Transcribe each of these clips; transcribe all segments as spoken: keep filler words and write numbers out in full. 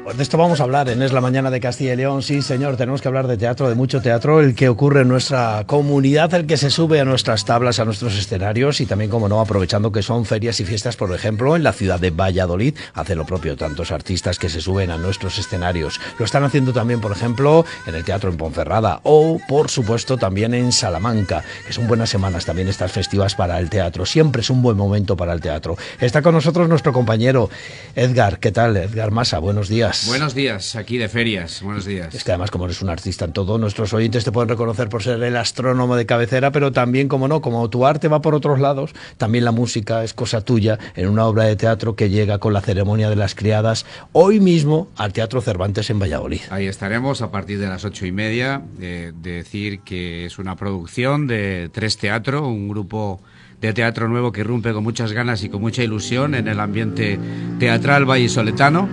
Pues de esto vamos a hablar en Es la Mañana de Castilla y León. Sí, señor, tenemos que hablar de teatro, de mucho teatro, el que ocurre en nuestra comunidad, el que se sube a nuestras tablas, a nuestros escenarios y también, como no, aprovechando que son ferias y fiestas, por ejemplo, en la ciudad de Valladolid, hace lo propio tantos artistas que se suben a nuestros escenarios. Lo están haciendo también, por ejemplo, en el Teatro en Ponferrada o, por supuesto, también en Salamanca, que son buenas semanas también estas festivas para el teatro. Siempre es un buen momento para el teatro. Está con nosotros nuestro compañero Edgar. ¿Qué tal, Edgar Masa? Buenos días. Buenos días, aquí de ferias, buenos días. Es que además, como eres un artista en todo, nuestros oyentes te pueden reconocer por ser el astrónomo de cabecera, pero también, como no, como tu arte va por otros lados, también la música es cosa tuya en una obra de teatro que llega con la ceremonia de las criadas hoy mismo al Teatro Cervantes en Valladolid. Ahí estaremos a partir de las ocho y media, de, de decir que es una producción de Tres Teatro, un grupo de teatro nuevo que irrumpe con muchas ganas y con mucha ilusión en el ambiente teatral vallisoletano.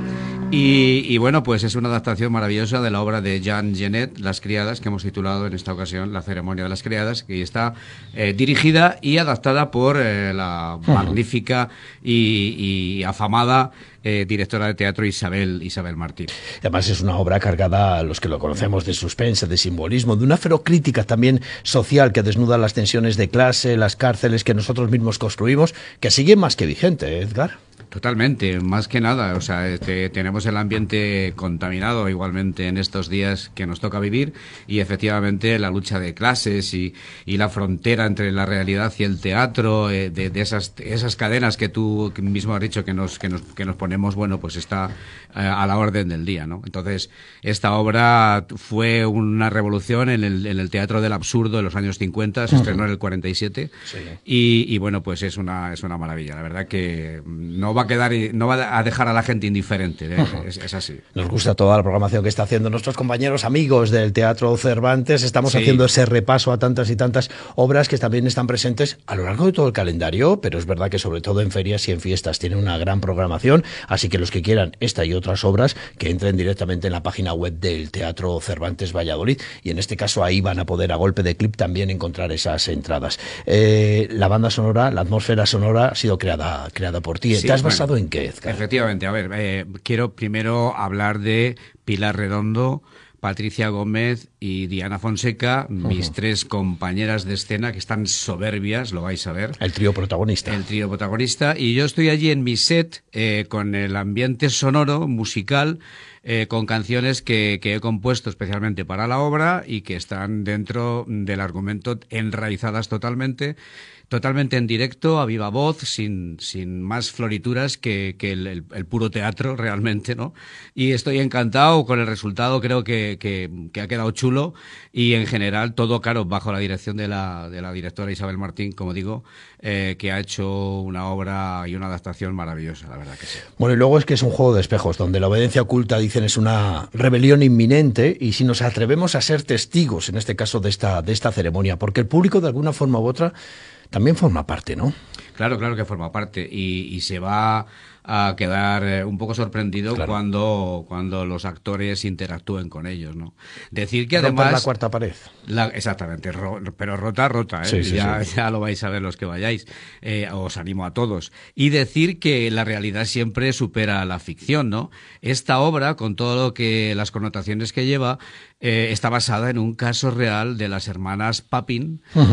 Y, y bueno, pues es una adaptación maravillosa de la obra de Jean Genet, Las Criadas, que hemos titulado en esta ocasión La Ceremonia de las Criadas, que está eh, dirigida y adaptada por eh, la magnífica y, y afamada eh, directora de teatro Isabel, Isabel Martín. Además es una obra cargada, a los que lo conocemos, de suspense, de simbolismo, de una ferocrítica también social que desnuda las tensiones de clase, las cárceles que nosotros mismos construimos, que sigue más que vigente, ¿eh, Edgar? Totalmente, más que nada, o sea, este, tenemos el ambiente contaminado igualmente en estos días que nos toca vivir y efectivamente la lucha de clases y, y la frontera entre la realidad y el teatro, eh, de, de esas, esas cadenas que tú mismo has dicho que nos, que nos, que nos ponemos, bueno, pues está eh, a la orden del día, ¿no? Entonces, esta obra fue una revolución en el, en el teatro del absurdo de los años cincuenta, se estrenó en el cuarenta y siete sí. y, y bueno, pues es una, es una maravilla, la verdad que no va a quedar, no va a dejar a la gente indiferente, ¿eh? es, es así. Nos gusta toda la programación que está haciendo nuestros compañeros amigos del Teatro Cervantes. Estamos sí. haciendo ese repaso a tantas y tantas obras que también están presentes a lo largo de todo el calendario, pero es verdad que sobre todo en ferias y en fiestas tiene una gran programación, así que los que quieran esta y otras obras que entren directamente en la página web del Teatro Cervantes Valladolid y en este caso ahí van a poder a golpe de clip también encontrar esas entradas. Eh, la banda sonora, la atmósfera sonora ha sido creada, creada por ti. Sí, ¿Te has bueno, basado en qué, Edgar? Efectivamente, a ver, eh, quiero primero hablar de Pilar Redondo, Patricia Gómez y Diana Fonseca, uh-huh. mis tres compañeras de escena que están soberbias, lo vais a ver. El trío protagonista. El trío protagonista. Y yo estoy allí en mi set eh, con el ambiente sonoro, musical, eh, con canciones que, que he compuesto especialmente para la obra y que están dentro del argumento enraizadas totalmente. Totalmente en directo, a viva voz, sin, sin más florituras que, que el, el, el puro teatro realmente, ¿no? Y estoy encantado con el resultado, creo que, que, que ha quedado chulo y en general todo, claro, bajo la dirección de la, de la directora Isabel Martín, como digo, eh, que ha hecho una obra y una adaptación maravillosa, la verdad que sí. Bueno, y luego es que es un juego de espejos, donde la obediencia oculta, dicen, es una rebelión inminente y si nos atrevemos a ser testigos, en este caso, de esta, de esta ceremonia, porque el público de alguna forma u otra también forma parte, ¿no? Claro, claro que forma parte y, y se va a quedar eh, un poco sorprendido claro. cuando, cuando los actores interactúen con ellos, ¿no? Decir que además... Romper la cuarta pared. La, exactamente, ro, pero rota, rota, ¿eh? Sí, sí, ya, sí. ya lo vais a ver los que vayáis. Eh, os animo a todos. Y decir que la realidad siempre supera la ficción, ¿no? Esta obra, con todo lo que las connotaciones que lleva, eh, está basada en un caso real de las hermanas Papin, uh-huh.